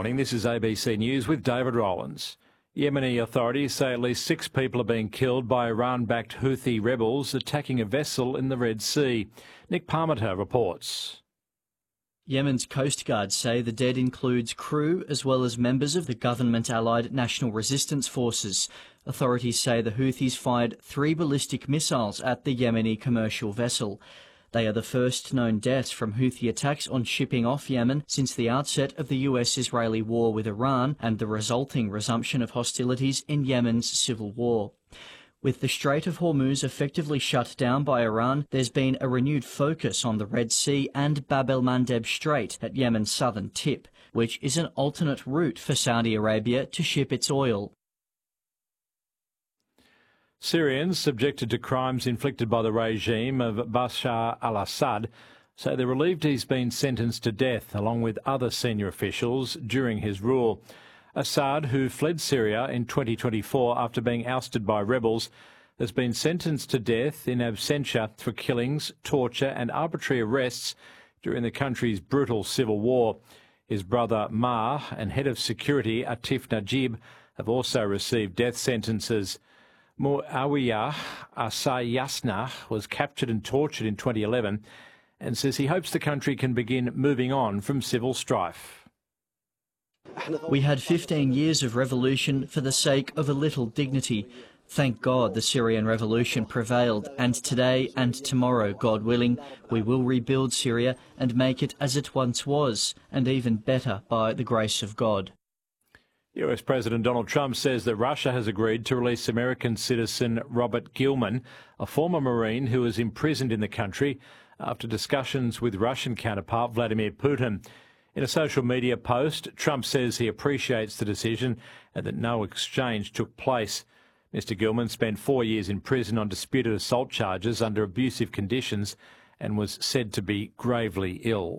morning. This is ABC News with David Rowlands. Yemeni authorities say at least 6 people are being killed by Iran-backed Houthi rebels attacking a vessel in the Red Sea. Nick Parmenter reports. Yemen's Coast Guard say the dead includes crew as well as members of the government-allied National Resistance Forces. Authorities say the Houthis fired 3 ballistic missiles at the Yemeni commercial vessel. They are the first known deaths from Houthi attacks on shipping off Yemen since the outset of the US-Israeli war with Iran and the resulting resumption of hostilities in Yemen's civil war. With the Strait of Hormuz effectively shut down by Iran, there's been a renewed focus on the Red Sea and Bab el-Mandeb Strait at Yemen's southern tip, which is an alternate route for Saudi Arabia to ship its oil. Syrians subjected to crimes inflicted by the regime of Bashar al-Assad say they're relieved he's been sentenced to death, along with other senior officials, during his rule. Assad, who fled Syria in 2024 after being ousted by rebels, has been sentenced to death in absentia for killings, torture and arbitrary arrests during the country's brutal civil war. His brother Mar and head of security Atif Najib have also received death sentences. Muawiyah Asayasna was captured and tortured in 2011 and says he hopes the country can begin moving on from civil strife. We had 15 years of revolution for the sake of a little dignity. Thank God the Syrian revolution prevailed, and today and tomorrow, God willing, we will rebuild Syria and make it as it once was, and even better by the grace of God. US President Donald Trump says that Russia has agreed to release American citizen Robert Gilman, a former Marine who was imprisoned in the country after discussions with Russian counterpart Vladimir Putin. In a social media post, Trump says he appreciates the decision and that no exchange took place. Mr. Gilman spent 4 years in prison on disputed assault charges under abusive conditions and was said to be gravely ill.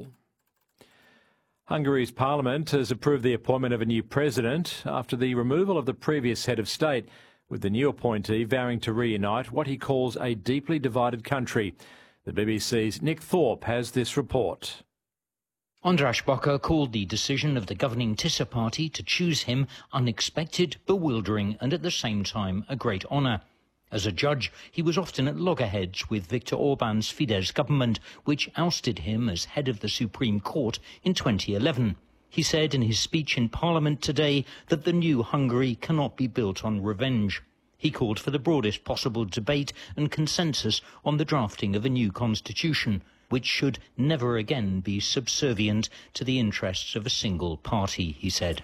Hungary's parliament has approved the appointment of a new president after the removal of the previous head of state, with the new appointee vowing to reunite what he calls a deeply divided country. The BBC's Nick Thorpe has this report. András Baka called the decision of the governing Tisza party to choose him unexpected, bewildering and at the same time a great honour. As a judge, he was often at loggerheads with Viktor Orban's Fidesz government, which ousted him as head of the Supreme Court in 2011. He said in his speech in Parliament today that the new Hungary cannot be built on revenge. He called for the broadest possible debate and consensus on the drafting of a new constitution, which should never again be subservient to the interests of a single party, he said.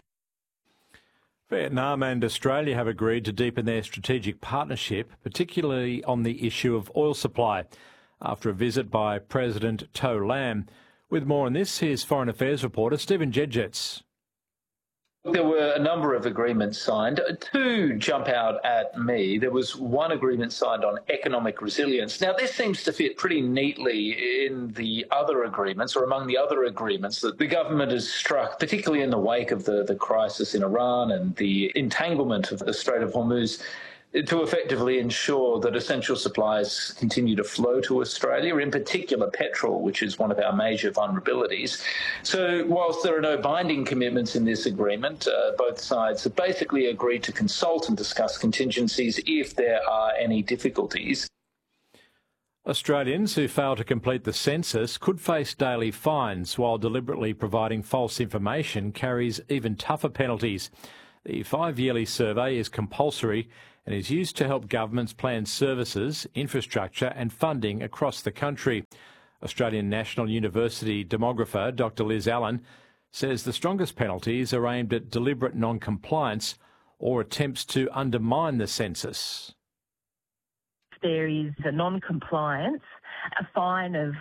Vietnam and Australia have agreed to deepen their strategic partnership, particularly on the issue of oil supply, after a visit by President To Lam. With more on this, here's Foreign Affairs reporter Stephen Jedgetts. There were a number of agreements signed. 2 jump out at me. There was one agreement signed on economic resilience. Now, this seems to fit pretty neatly in the other agreements, or among the other agreements that the government has struck, particularly in the wake of the crisis in Iran and the entanglement of the Strait of Hormuz, to effectively ensure that essential supplies continue to flow to Australia, in particular petrol, which is one of our major vulnerabilities. So whilst there are no binding commitments in this agreement, both sides have basically agreed to consult and discuss contingencies if there are any difficulties. Australians who fail to complete the census could face daily fines, while deliberately providing false information carries even tougher penalties. The 5-yearly survey is compulsory and is used to help governments plan services, infrastructure and funding across the country. Australian National University demographer Dr Liz Allen says the strongest penalties are aimed at deliberate non-compliance or attempts to undermine the census. There is a non-compliance, a fine of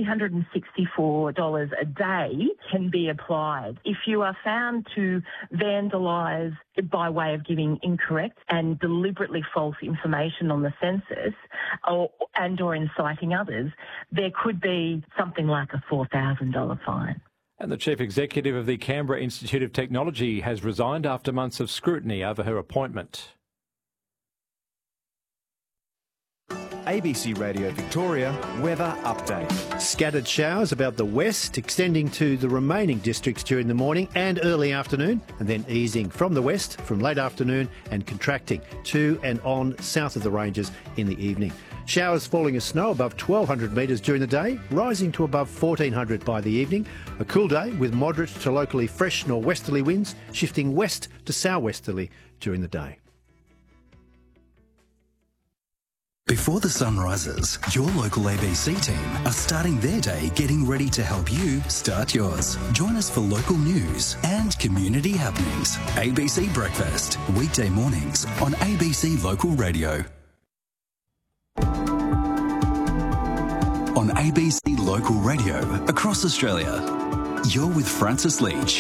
$364 a day can be applied. If you are found to vandalise by way of giving incorrect and deliberately false information on the census or inciting others, there could be something like a $4,000 fine. And the Chief Executive of the Canberra Institute of Technology has resigned after months of scrutiny over her appointment. ABC Radio Victoria weather update. Scattered showers about the west, extending to the remaining districts during the morning and early afternoon, and then easing from the west from late afternoon and contracting to and on south of the ranges in the evening. Showers falling as snow above 1,200 metres during the day, rising to above 1,400 by the evening. A cool day with moderate to locally fresh nor'westerly winds, shifting west to sou'westerly during the day. Before the sun rises, your local ABC team are starting their day getting ready to help you start yours. Join us for local news and community happenings. ABC Breakfast, weekday mornings on ABC Local Radio. On ABC Local Radio across Australia, you're with Francis Leach.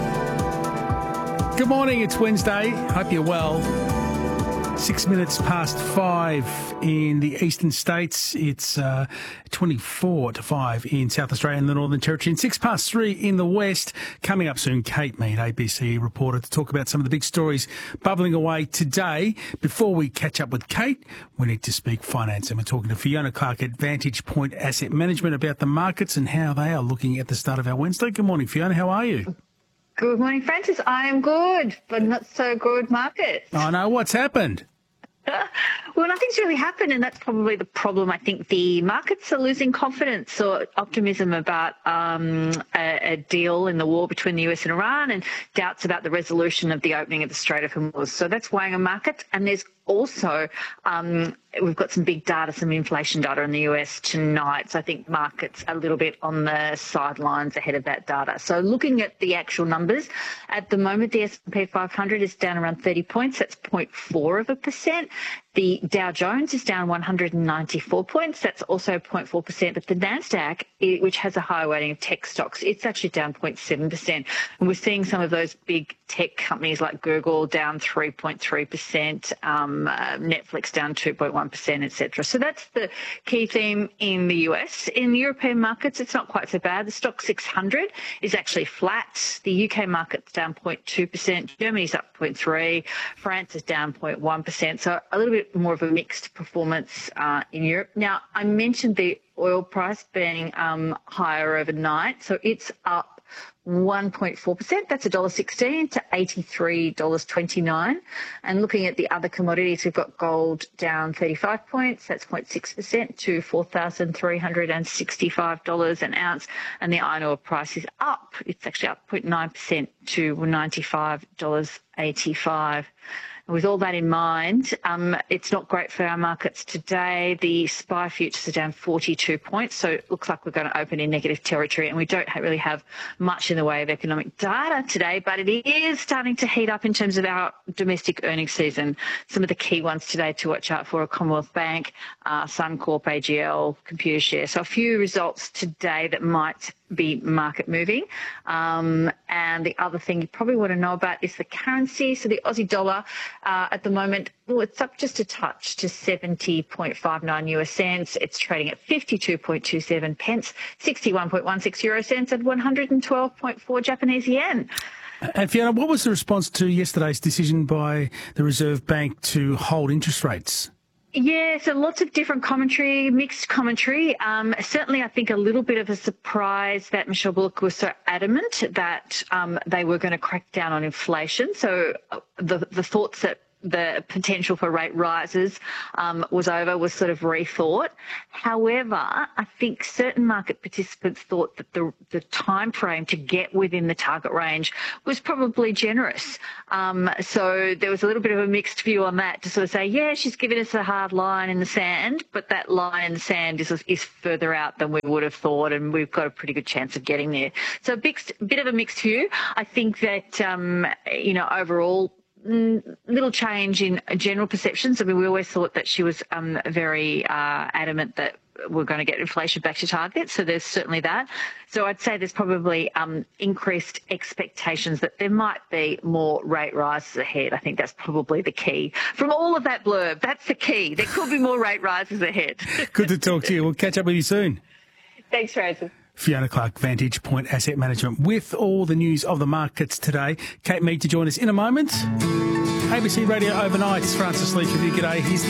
Good morning, it's Wednesday. Hope you're well. 6 minutes past 5 in the eastern states. It's 24 to 5 in South Australia and the Northern Territory. And 6 past 3 in the west. Coming up soon, Kate Mead, ABC reporter, to talk about some of the big stories bubbling away today. Before we catch up with Kate, we need to speak finance. And we're talking to Fiona Clark at Vantage Point Asset Management about the markets and how they are looking at the start of our Wednesday. Good morning, Fiona. How are you? Good morning, Francis. I am good, but not so good markets. Oh, no. What's happened? Well, nothing's really happened, and that's probably the problem. I think the markets are losing confidence or optimism about a deal in the war between the US and Iran, and doubts about the resolution of the opening of the Strait of Hormuz. So that's weighing on markets. And there's also we've got some big data, some inflation data in the US tonight. So I think markets a little bit on the sidelines ahead of that data. So looking at the actual numbers, at the moment the S&P 500 is down around 30 points. That's 0.4%. The Dow Jones is down 194 points. That's also 0.4%. But the NASDAQ, which has a higher weighting of tech stocks, it's actually down 0.7%. And we're seeing some of those big tech companies like Google down 3.3%, Netflix down 2.1%, etc. So that's the key theme in the US. In the European markets, it's not quite so bad. The Stock 600 is actually flat. The UK market's down 0.2%. Germany's up 0.3%. France is down 0.1%. So a little bit more of a mixed performance in Europe. Now, I mentioned the oil price being higher overnight. So it's up 1.4%. That's $1.16 to $83.29. And looking at the other commodities, we've got gold down 35 points. That's 0.6% to $4,365 an ounce. And the iron ore price is up. It's actually up 0.9% to $95.85. With all that in mind, it's not great for our markets today. The SPI futures are down 42 points, so it looks like we're going to open in negative territory, and we don't really have much in the way of economic data today, but it is starting to heat up in terms of our domestic earnings season. Some of the key ones today to watch out for are Commonwealth Bank, Suncorp, AGL, Computershare. So a few results today that might be market moving. And the other thing you probably want to know about is the currency. So the Aussie dollar at the moment, it's up just a touch to 70.59 US cents. It's trading at 52.27 pence, 61.16 euro cents, and 112.4 Japanese yen. And Fiona, what was the response to yesterday's decision by the Reserve Bank to hold interest rates? Yeah, so lots of different commentary, mixed commentary. Certainly, I think a little bit of a surprise that Michelle Bullock was so adamant that they were going to crack down on inflation. So the thoughts that the potential for rate rises was sort of rethought. However, I think certain market participants thought that the time frame to get within the target range was probably generous. So there was a little bit of a mixed view on that, to sort of say, yeah, she's given us a hard line in the sand, but that line in the sand is further out than we would have thought, and we've got a pretty good chance of getting there. So a bit of a mixed view. I think that, overall, little change in general perceptions. I mean, we always thought that she was very adamant that we're going to get inflation back to target. So there's certainly that. So I'd say there's probably increased expectations that there might be more rate rises ahead. I think that's probably the key. From all of that blurb, that's the key. There could be more rate rises ahead. Good to talk to you. We'll catch up with you soon. Thanks, Francis. Fiona Clark, Vantage Point Asset Management, with all the news of the markets today. Kate Mead to join us in a moment. ABC Radio Overnight. Francis Leach with you. G'day. Here's